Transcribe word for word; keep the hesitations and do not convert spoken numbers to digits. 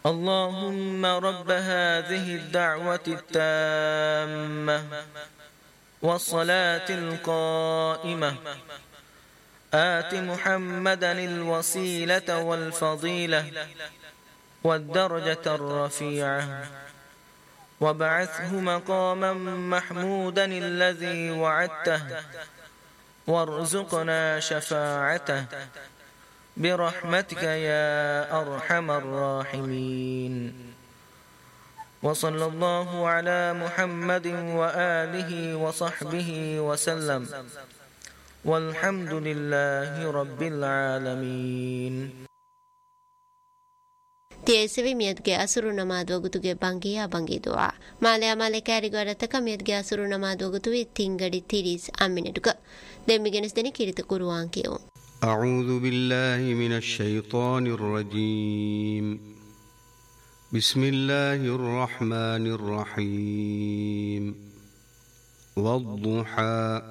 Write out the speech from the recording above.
اللهم رب هذه الدعوة التامة والصلاة القائمة آت محمدا الوسيلة والفضيلة والدرجة الرفيعة وابعثه مقاما محمودا الذي وعدته وارزقنا شفاعته برحمتك يا أرحم الراحمين. وصلى الله على محمد وآله وصحبه وسلم والحمد لله رب العالمين. تيسوي ميدگه اسرو نماز وگتوگه بانگيا بانگي دعا ماليا مالكاري گورتك ميدگه اسرو نماز وگتوي تينگدي تيريس امينتك دمگنس دني كيرت قرآن كيو. أعوذ بالله من الشيطان الرجيم. بسم الله الرحمن الرحيم. والضحى